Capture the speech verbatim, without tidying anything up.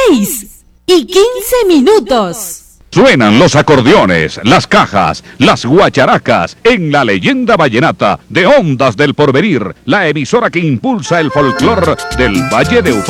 seis y quince minutos. Suenan los acordeones, las cajas, las guacharacas en la leyenda vallenata de Ondas del Porvenir, la emisora que impulsa el folclor del Valle de Upar.